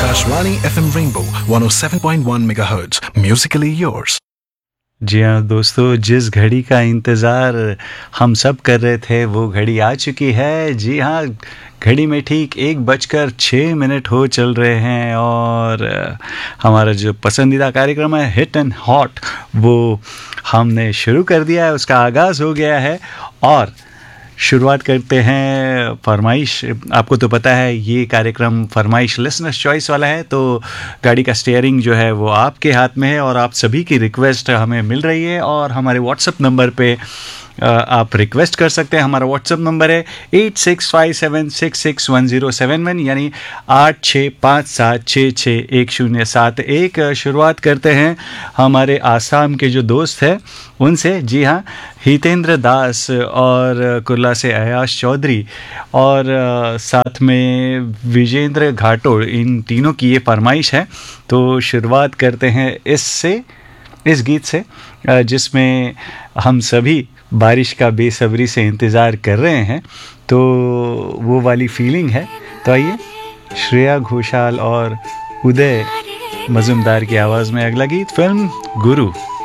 Akashvani FM Rainbow 107.1 MHz. Musically yours. जी हाँ दोस्तों, जिस घड़ी का इंतज़ार हम सब कर रहे थे वो घड़ी आ चुकी है। जी हाँ, घड़ी में ठीक 1:06 हो चल रहे हैं और हमारा जो पसंदीदा कार्यक्रम है हिट एंड हॉट वो हमने शुरू कर दिया है, उसका आगाज़ हो गया है। और शुरुआत करते हैं फरमाइश। आपको तो पता है ये कार्यक्रम फरमाइश लिसनर्स चॉइस वाला है, तो गाड़ी का स्टीयरिंग जो है वो आपके हाथ में है और आप सभी की रिक्वेस्ट हमें मिल रही है और हमारे व्हाट्सएप नंबर पे आप रिक्वेस्ट कर सकते हैं। हमारा व्हाट्सएप नंबर है 8657661071 यानी 8657661071। शुरुआत करते हैं हमारे आसाम के जो दोस्त हैं उनसे। जी हाँ, हितेंद्र दास और कुर्ला से अयाश चौधरी और साथ में विजेंद्र घाटोड़, इन तीनों की ये फरमाइश है। तो शुरुआत करते हैं इस गीत से जिसमें हम सभी बारिश का बेसब्री से इंतज़ार कर रहे हैं, तो वो वाली फीलिंग है। तो आइए, श्रेया घोषाल और उदय मजुमदार की आवाज़ में अगला गीत, फिल्म गुरु।